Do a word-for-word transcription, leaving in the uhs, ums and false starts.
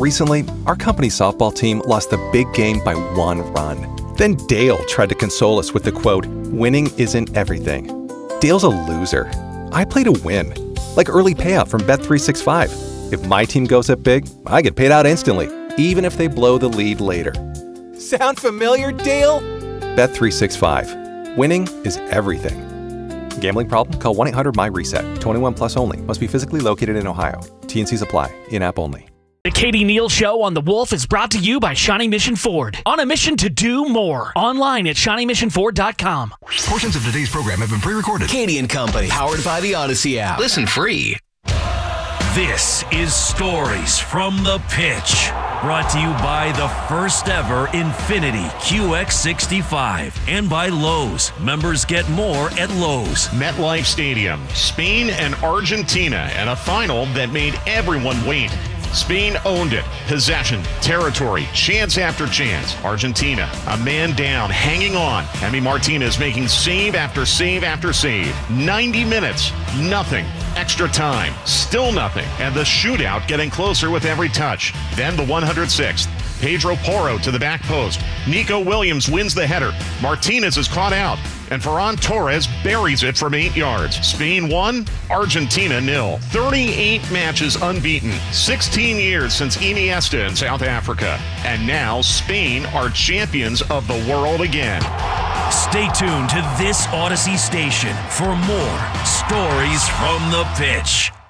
Recently, our company's softball team lost the big game by one run. Then Dale tried to console us with the quote, "Winning isn't everything." Dale's a loser. I play to win. Like early payout from Bet three sixty-five. If my team goes up big, I get paid out instantly, even if they blow the lead later. Sound familiar, Dale? Bet three sixty-five. Winning is everything. Gambling problem? Call one eight hundred M Y reset. twenty-one plus only. Must be physically located in Ohio. T and Cs apply. In-app only. The Katie Neal Show on The Wolf is brought to you by Shawnee Mission Ford. On a mission to do more. Online at shawnee mission ford dot com. Portions of today's program have been pre-recorded. Katie and Company, powered by the Odyssey app. Listen free. This is Stories from the Pitch. Brought to you by the first ever Infinity Q X sixty-five and by Lowe's. Members get more at Lowe's. MetLife Stadium, Spain and Argentina, and a final that made everyone wait. Spain owned it. Possession, territory, chance after chance. Argentina, a man down, hanging on. Emi Martinez making save after save after save. ninety minutes, nothing. Extra time, still nothing. And the shootout getting closer with every touch. Then the one hundred sixth. Pedro Porro to the back post. Nico Williams wins the header. Martinez is caught out. And Ferran Torres buries it from eight yards. Spain won, Argentina nil. thirty-eight matches unbeaten. sixteen years since Iniesta in South Africa. And now Spain are champions of the world again. Stay tuned to this Odyssey station for more Stories from the Pitch.